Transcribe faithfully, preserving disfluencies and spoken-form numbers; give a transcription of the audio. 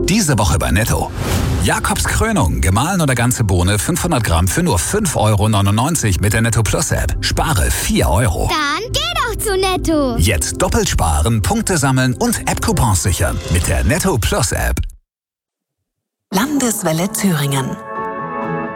Diese Woche bei Netto. Jakobs Krönung, gemahlen oder ganze Bohne fünfhundert Gramm für nur fünf Euro neunundneunzig mit der Netto Plus App. Spare vier Euro. Dann geh doch zu Netto. Jetzt doppelt sparen, Punkte sammeln und App-Coupons sichern mit der Netto Plus App. Landeswelle Thüringen.